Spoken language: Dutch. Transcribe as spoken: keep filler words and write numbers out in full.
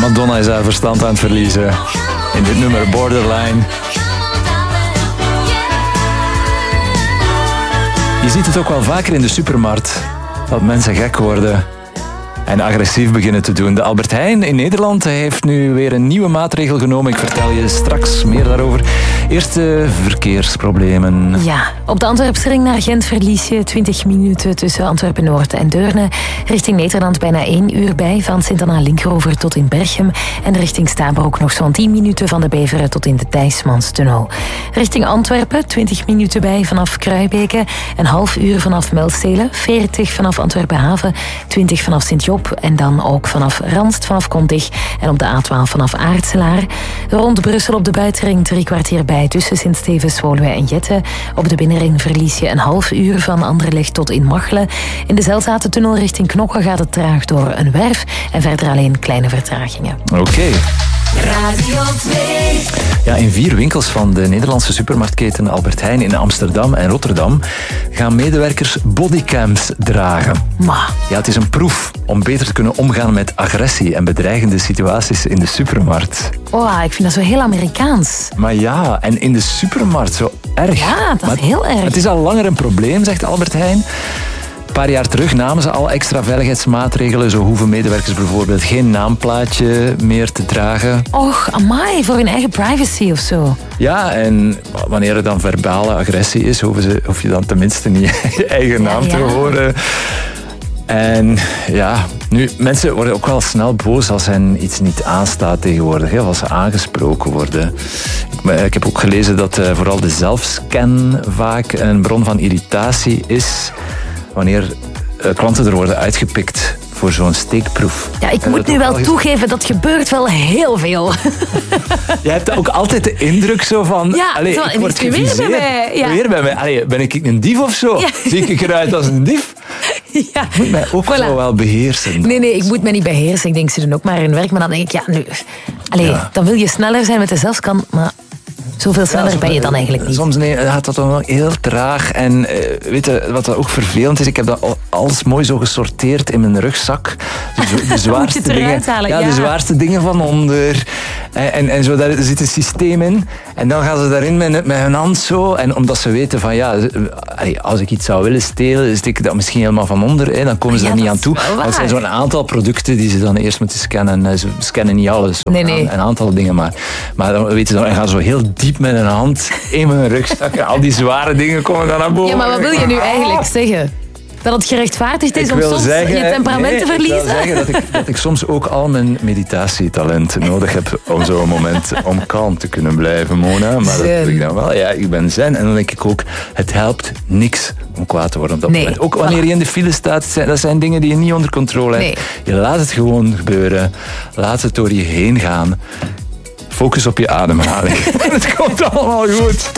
Madonna is haar verstand aan het verliezen. In dit nummer Borderline. Je ziet het ook wel vaker in de supermarkt. Dat mensen gek worden en agressief beginnen te doen. De Albert Heijn in Nederland heeft nu weer een nieuwe maatregel genomen. Ik vertel je straks meer daarover. Eerst de verkeersproblemen. Ja, op de Antwerpsring naar Gent verlies je twintig minuten tussen Antwerpen-Noord en Deurne. Richting Nederland bijna één uur bij, van Sint-Anna-Linkeroever tot in Berchem. En richting Stabroek nog zo'n tien minuten van de Beveren tot in de Thijsmanstunnel. Richting Antwerpen twintig minuten bij vanaf Kruibeke. Een half uur vanaf Melstelen, veertig vanaf Antwerpen-Haven, twintig vanaf Sint-Job en dan ook vanaf Ranst, vanaf Kontig en op de A twaalf vanaf Aartselaar. Rond Brussel op de buitenring drie kwartier bij tussen Sint-Stevens, Woluwe en Jette. Op de binnenring verlies je een half uur van Anderlecht tot in Machelen. In de Zelzatentunnel richting Knokke gaat het traag door een werf en verder alleen kleine vertragingen. Oké. Okay. Radio twee. Ja, in vier winkels van de Nederlandse supermarktketen Albert Heijn in Amsterdam en Rotterdam gaan medewerkers bodycams dragen. Ma. Ja, het is een proef om beter te kunnen omgaan met agressie en bedreigende situaties in de supermarkt. Oh, ik vind dat zo heel Amerikaans. Maar ja, en in de supermarkt zo erg. Ja, dat is maar heel erg. Het is al langer een probleem, zegt Albert Heijn. Een paar jaar terug namen ze al extra veiligheidsmaatregelen. Zo hoeven medewerkers bijvoorbeeld geen naamplaatje meer te dragen. Och, amai, voor hun eigen privacy of zo. Ja, en wanneer er dan verbale agressie is, hoeven ze, hoef je dan tenminste niet je eigen naam ja, ja. te horen. En ja, nu, mensen worden ook wel snel boos als hen iets niet aanstaat tegenwoordig, hè, als ze aangesproken worden. Ik, ik heb ook gelezen dat uh, vooral de zelfscan vaak een bron van irritatie is wanneer uh, klanten er worden uitgepikt voor zo'n steekproef. Ja, ik moet nu wel toegeven, dat gebeurt wel heel veel. Je hebt ook altijd de indruk zo van... Ja, allee, zo, ik word weer bij mij. Ja. Weer bij mij. Allee, ben ik een dief of zo? Ja. Zie ik eruit als een dief? Ja. Ik moet mij ook voilà. zo wel beheersen. Nee, nee, ik moet mij niet beheersen. Ik denk, ze doen ook maar hun werk. Maar dan denk ik, ja, nu... Allee, ja. dan wil je sneller zijn met de zelfscan, maar... Zoveel sneller ja, ben je dan eigenlijk niet. Soms nee, gaat dat dan wel heel traag. En uh, weet je wat dat ook vervelend is? Ik heb dat alles mooi zo gesorteerd in mijn rugzak. De, de zwaarste dingen. Halen, ja, ja, de zwaarste dingen van onder. En, en, en zo, daar zit een systeem in. En dan gaan ze daarin met, met hun hand zo. En omdat ze weten van ja, als ik iets zou willen stelen, steek ik dat misschien helemaal van onder. Hè, dan komen ze ja, er niet aan toe. Er zijn zo'n aantal producten die ze dan eerst moeten scannen. Ze scannen niet alles. Nee, nee. Een aantal dingen maar. Maar dan weten ze dan, en gaan zo heel diep met een hand in mijn rugzak. Al die zware dingen komen dan naar boven. Ja, maar wat wil je nu eigenlijk zeggen? Dat het gerechtvaardigd is ik om soms zeggen, je temperament nee, te verliezen? Ik wil zeggen dat ik, dat ik soms ook al mijn meditatietalent nodig heb om zo'n moment om kalm te kunnen blijven, Mona. Maar zen. Dat doe ik dan wel. Ja, ik ben zen. En dan denk ik ook, het helpt niks om kwaad te worden op dat nee, moment. Ook wanneer voilà. je in de file staat, dat zijn dingen die je niet onder controle hebt. Nee. Je laat het gewoon gebeuren. Laat het door je heen gaan. Focus op je ademhaling. Het komt allemaal goed.